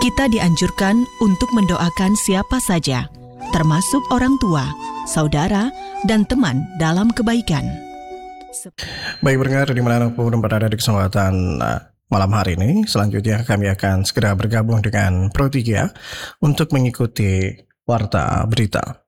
Kita dianjurkan untuk mendoakan siapa saja, termasuk orang tua, saudara, dan teman dalam kebaikan. Baik pendengar dimanapun berada di kesempatan malam hari ini, selanjutnya kami akan segera bergabung dengan Pro 3 untuk mengikuti Warta Berita.